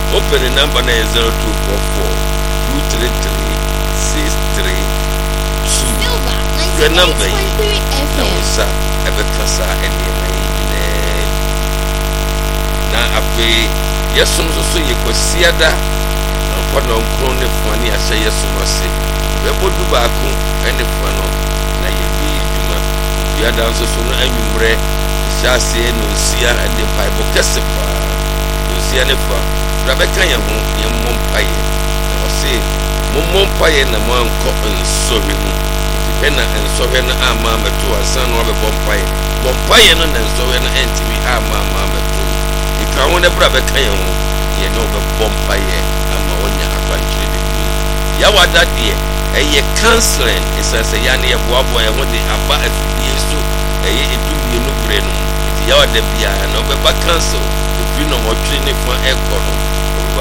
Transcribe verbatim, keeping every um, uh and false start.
Open the number na zero two four four two three three six three two. The number na wasa ebekasa enema ine na ape yesum so so yekosiada na kono nkron ne fani ahye yesum ase bebodu baako ene fano na yebi djuma biada so so no anwumre shase no sia ene bible kesepa no sia ne fa rabeka ye ho ye mompaye o se mompaye na mo anko nsohwe mu ena nsohwe na ama meto asan no be bompaye bompaye no na nsohwe na entiwi ama ama meto ika ho ne bra beka ye ho ye no be bompaye ama onya akwanchire bi ya wada de eye counseling isase ya ne ye boabo ye ho de aba afidie so eye edumie no bre no ya wada bia na be ba counsel bi no hotwe ne fa ekono